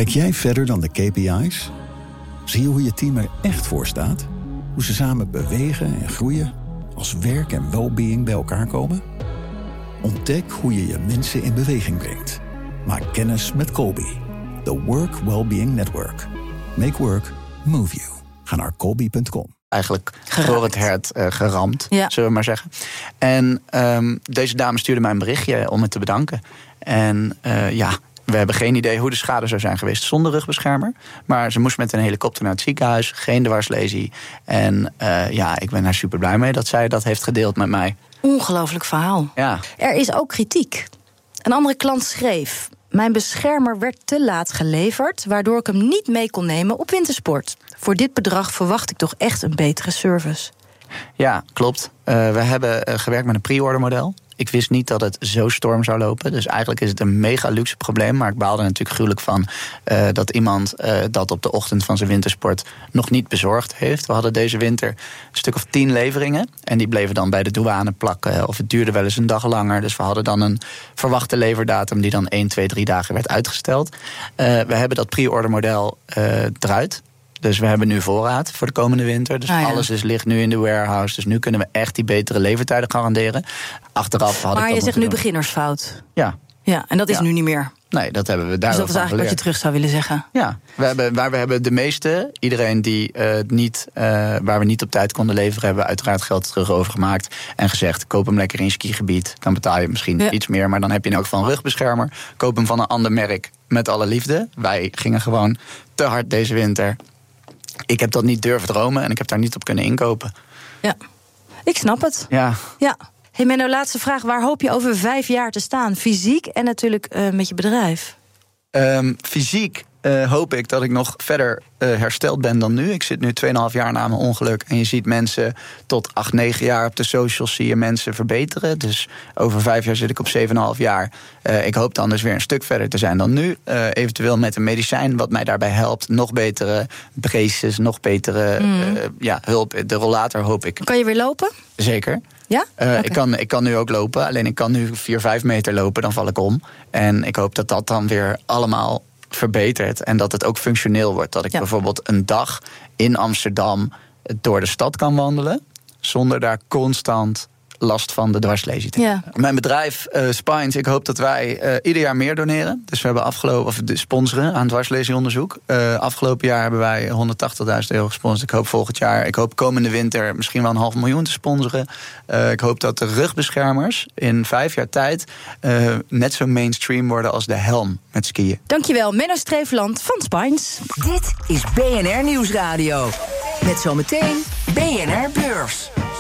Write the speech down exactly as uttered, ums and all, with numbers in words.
Kijk jij verder dan de K P I's? Zie je hoe je team er echt voor staat? Hoe ze samen bewegen en groeien? Als werk en well-being bij elkaar komen? Ontdek hoe je je mensen in beweging brengt. Maak kennis met Colby. The Work Wellbeing Network. Make work move you. Ga naar colby punt com. Eigenlijk Geraakt. door het hert uh, geramd, Ja. zullen we maar zeggen. En um, deze dame stuurde mij een berichtje om het te bedanken. En uh, ja, we hebben geen idee hoe de schade zou zijn geweest zonder rugbeschermer. Maar ze moest met een helikopter naar het ziekenhuis, geen dwarslesie. En uh, ja, ik ben daar super blij mee dat zij dat heeft gedeeld met mij. Ongelooflijk verhaal. Ja. Er is ook kritiek. Een andere klant schreef: mijn beschermer werd te laat geleverd, waardoor ik hem niet mee kon nemen op wintersport. Voor dit bedrag verwacht ik toch echt een betere service. Ja, klopt. Uh, we hebben uh, gewerkt met een pre-order model. Ik wist niet dat het zo storm zou lopen. Dus eigenlijk is het een mega luxe probleem. Maar ik baalde natuurlijk gruwelijk van uh, dat iemand uh, dat op de ochtend van zijn wintersport nog niet bezorgd heeft. We hadden deze winter een stuk of tien leveringen. En die bleven dan bij de douane plakken. Of het duurde wel eens een dag langer. Dus we hadden dan een verwachte leverdatum die dan één, twee, drie dagen werd uitgesteld. Uh, we hebben dat pre-order model uh, eruit. Dus we hebben nu voorraad voor de komende winter. Dus ah, ja. alles is, ligt nu in de warehouse. Dus nu kunnen we echt die betere levertijden garanderen. Achteraf had maar ik je zegt nu doen. beginnersfout. Ja. Ja, en dat is Ja. nu niet meer. Nee, dat hebben we daar Dus dat is van eigenlijk geleerd. wat je terug zou willen zeggen. Ja, we hebben, waar we hebben de meeste, iedereen die uh, niet, uh, waar we niet op tijd konden leveren, hebben we uiteraard geld terug overgemaakt. En gezegd, koop hem lekker in je skigebied. Dan betaal je misschien Ja. iets meer, maar dan heb je in elk geval een rugbeschermer. Koop hem van een ander merk met alle liefde. Wij gingen gewoon te hard deze winter. Ik heb dat niet durven dromen en ik heb daar niet op kunnen inkopen. Ja, ik snap het. Ja. Ja. Hey Menno, laatste vraag. Waar hoop je over vijf jaar te staan? Fysiek en natuurlijk uh, met je bedrijf. Um, fysiek uh, hoop ik dat ik nog verder uh, hersteld ben dan nu. Ik zit nu tweeënhalf jaar na mijn ongeluk. En je ziet mensen tot acht, negen jaar op de socials zie je mensen verbeteren. Dus over vijf jaar zit ik op zeven komma vijf jaar. Uh, ik hoop dan dus weer een stuk verder te zijn dan nu. Uh, eventueel met een medicijn wat mij daarbij helpt. Nog betere braces, nog betere mm. uh, ja, hulp. De rollator hoop ik. Kan je weer lopen? Zeker. Ja? Uh, okay. ik, kan, ik kan nu ook lopen, alleen ik kan nu vier, vijf meter lopen, dan val ik om. En ik hoop dat dat dan weer allemaal verbetert en dat het ook functioneel wordt. Dat ik ja. bijvoorbeeld een dag in Amsterdam door de stad kan wandelen, zonder daar constant last van de dwarslesie te hebben. Ja. Mijn bedrijf uh, Spines, ik hoop dat wij uh, ieder jaar meer doneren. Dus we hebben afgelopen, of de sponsoren aan dwarslesionderzoek. Uh, afgelopen jaar hebben wij honderdtachtigduizend euro gesponsord. Ik hoop volgend jaar, ik hoop komende winter misschien wel een half miljoen te sponsoren. Uh, ik hoop dat de rugbeschermers in vijf jaar tijd uh, net zo mainstream worden als de helm met skiën. Dankjewel, Menno Streefland van Spines. Dit is B N R Nieuwsradio. Met zometeen B N R Beurs.